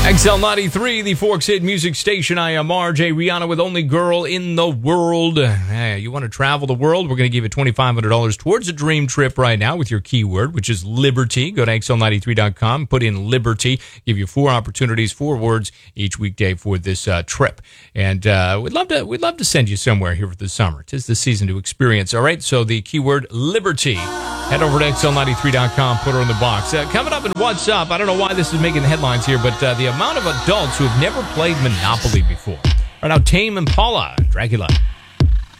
XL93, the Forks Hit Music Station. I am RJ Rihanna with Only Girl in the World. Hey, you want to travel the world? We're going to give you $2,500 towards a dream trip right now with your keyword, which is liberty. Go to XL93.com, put in liberty, give you 4 opportunities, 4 words each weekday for this trip. And we'd love to send you somewhere here for the summer. 'Tis the season to experience. All right, so the keyword liberty. Head over to XL93.com, put her in the box. Coming up in What's Up, I don't know why this is making headlines here, but the amount of adults who have never played Monopoly before. Right now, Tame Impala, Dracula.